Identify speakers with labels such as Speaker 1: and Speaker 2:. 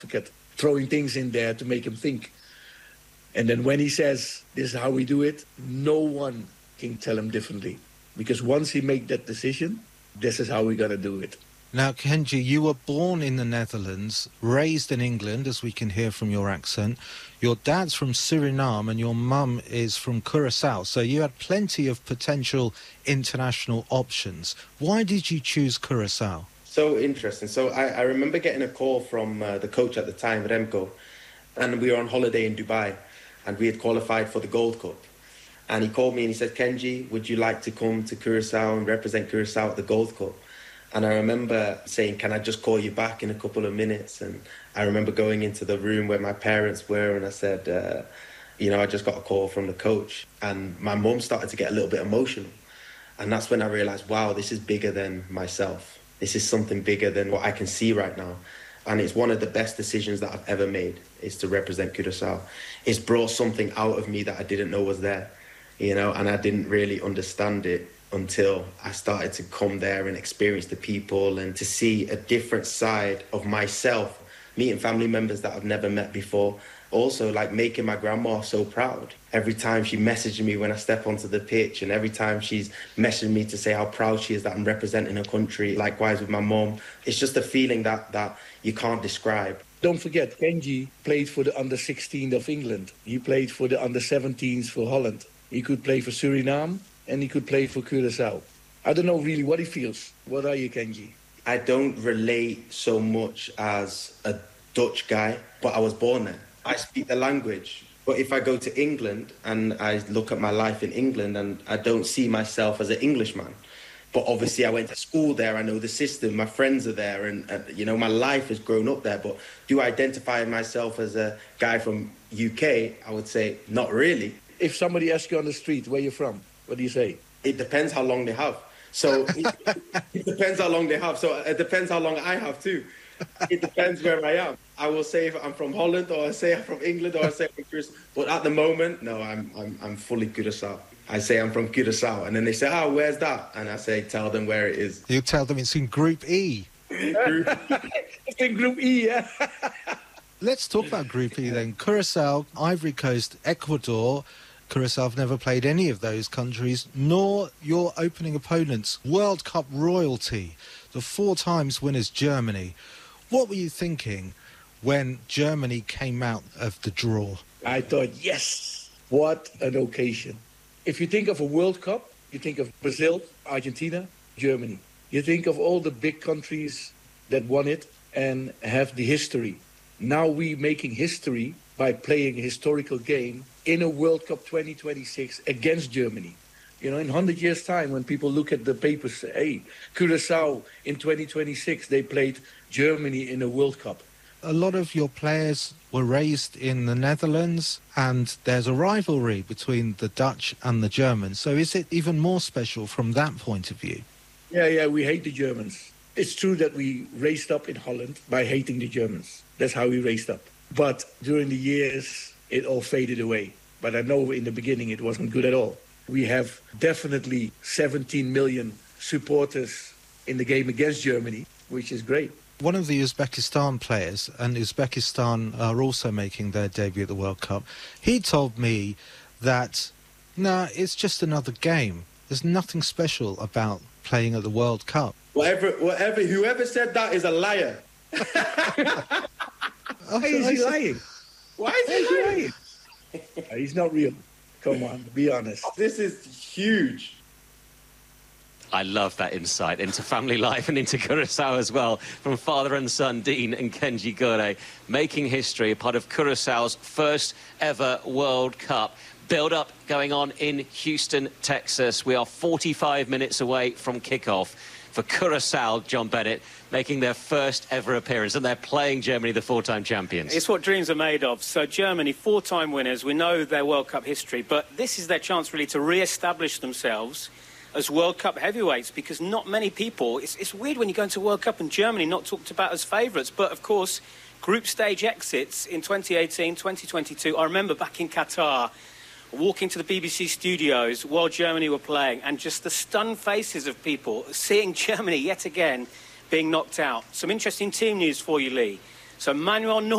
Speaker 1: Forget throwing things in there to make him think. And then when he says, this is how we do it, no one can tell him differently. Because once he make that decision, this is how we're going to do it.
Speaker 2: Now, Kenji, you were born in the Netherlands, raised in England, as we can hear from your accent. Your dad's from Suriname and your mum is from Curaçao, so you had plenty of potential international options. Why did you choose Curaçao?
Speaker 3: So interesting. So I remember getting a call from the coach at the time, Remco, and we were on holiday in Dubai, and we had qualified for the Gold Cup. And he called me and he said, Kenji, would you like to come to Curaçao and represent Curaçao at the Gold Cup? And I remember saying, can I just call you back in a couple of minutes? And I remember going into the room where my parents were and I said, I just got a call from the coach. And my mum started to get a little bit emotional. And that's when I realised, wow, this is bigger than myself. This is something bigger than what I can see right now. And it's one of the best decisions that I've ever made, is to represent Curaçao. It's brought something out of me that I didn't know was there, and I didn't really understand it until I started to come there and experience the people and to see a different side of myself, meeting family members that I've never met before. Also, like, making my grandma so proud. Every time she messages me when I step onto the pitch, and every time she's messaging me to say how proud she is that I'm representing her country, likewise with my mom. It's just a feeling that you can't describe.
Speaker 1: Don't forget, Kenji played for the under-16 of England. He played for the under-17s for Holland. He could play for Suriname, and he could play for Curaçao. I don't know really what he feels. What are you, Kenji?
Speaker 3: I don't relate so much as a Dutch guy, but I was born there. I speak the language. But if I go to England and I look at my life in England, and I don't see myself as an Englishman. But obviously I went to school there, I know the system, my friends are there, and my life has grown up there. But do I identify myself as a guy from UK? I would say not really.
Speaker 1: If somebody asks you on the street, where you from? What do you say?
Speaker 3: It depends how long they have. So it depends how long they have. So it depends how long I have too. It depends where I am. I will say if I'm from Holland, or I say I'm from England, or I say I'm from Curaçao. But at the moment, no, I'm fully Curaçao. I say I'm from Curaçao, and then they say, "Oh, where's that?" And I say, "Tell them where it is."
Speaker 2: You tell them it's in Group E.
Speaker 1: It's in Group E, yeah.
Speaker 2: Let's talk about Group E then. Curaçao, Ivory Coast, Ecuador. Curaçao have never played any of those countries, nor your opening opponents, World Cup royalty, the 4 times winners Germany. What were you thinking when Germany came out of the draw?
Speaker 1: I thought, yes, what an occasion. If you think of a World Cup, you think of Brazil, Argentina, Germany. You think of all the big countries that won it and have the history. Now we're making history by playing a historical game in a World Cup 2026 against Germany. In 100 years' time, when people look at the papers, say, hey, Curaçao in 2026, they played Germany in a World Cup.
Speaker 2: A lot of your players were raised in the Netherlands, and there's a rivalry between the Dutch and the Germans. So is it even more special from that point of view?
Speaker 1: Yeah, we hate the Germans. It's true that we raised up in Holland by hating the Germans. That's how we raised up. But during the years, it all faded away. But I know in the beginning it wasn't good at all. We have definitely 17 million supporters in the game against Germany, which is great.
Speaker 2: One of the Uzbekistan players, and Uzbekistan are also making their debut at the World Cup, he told me that, it's just another game. There's nothing special about playing at the World Cup.
Speaker 3: Whoever said that is a liar.
Speaker 1: Why is he lying?
Speaker 3: Why is he lying?
Speaker 1: He's not real. Come on, be honest.
Speaker 3: This is huge.
Speaker 4: I love that insight into family life and into Curaçao as well, from father and son, Dean and Kenji Gore, making history, a part of Curaçao's first ever World Cup. Build-up going on in Houston, Texas. We are 45 minutes away from kickoff for Curaçao, John Bennett, making their first ever appearance, and they're playing Germany, the 4-time champions.
Speaker 5: It's what dreams are made of. So Germany, 4-time winners, we know their World Cup history, but this is their chance really to re-establish themselves as World Cup heavyweights, because not many people, it's weird when you go into World Cup and Germany not talked about as favourites, but of course, group stage exits in 2018, 2022. I remember back in Qatar, walking to the BBC studios while Germany were playing, and just the stunned faces of people seeing Germany yet again being knocked out. Some interesting team news for you, Lee. So Manuel